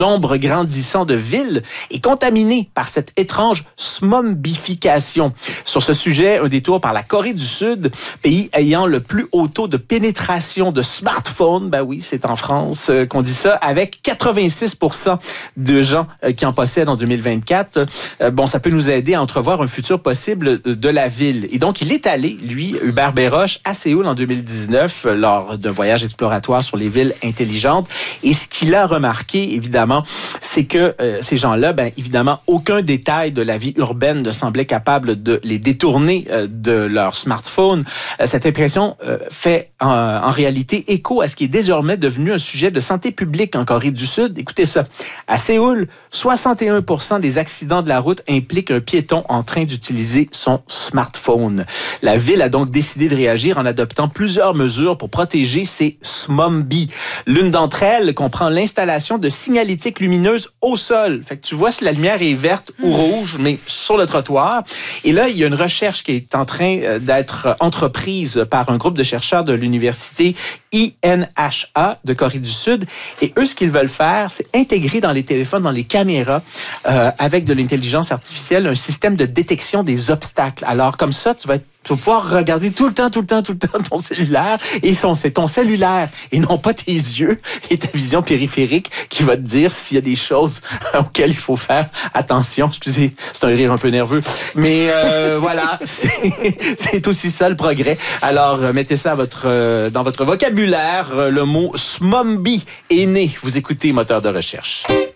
nombre grandissant de villes est contaminé par cette étrange smombification. Sur ce sujet, un détour par la Corée du Sud, pays ayant le plus haut taux de pénétration de smartphones. Ben oui, c'est en France qu'on dit ça, avec 86% de gens qui en possèdent en 2024. Bon, ça peut nous aider à entrevoir un futur possible de la ville. Et donc, il est allé, lui, Hubert Béroche, à Séoul en 2019, lors d'un voyage exploratoire sur les villes intelligentes. Et ce qu'il a remarqué, évidemment, c'est que ces gens-là, ben évidemment, aucun détail de la vie urbaine ne semblait capable de les détourner de leur smartphone. Cette impression fait en réalité écho à ce qui est désormais devenu un sujet de santé publique en Corée du Sud. Écoutez ça. À Séoul, 61% des accidents de la route impliquent un piéton en train d'utiliser son smartphone. La ville a donc décidé de réagir en adoptant plusieurs mesures pour protéger ces smombi. L'une d'entre elles comprend l'installation de signalétiques lumineuse au sol. Fait que tu vois si la lumière est verte ou rouge, mais sur le trottoir. Et là, il y a une recherche qui est en train d'être entreprise par un groupe de chercheurs de l'université INHA de Corée du Sud. Et eux, ce qu'ils veulent faire, c'est intégrer dans les téléphones, dans les caméras, avec de l'intelligence artificielle, un système de détection des obstacles. Alors, comme ça, tu vas pouvoir regarder tout le temps ton cellulaire. Et c'est ton cellulaire et non pas tes yeux et ta vision périphérique qui va te dire s'il y a des choses auxquelles il faut faire attention. Excusez, c'est un rire un peu nerveux. Mais voilà, c'est aussi ça le progrès. Alors, mettez ça dans votre vocabulaire. Le mot smombi est né. Vous écoutez Moteur de recherche.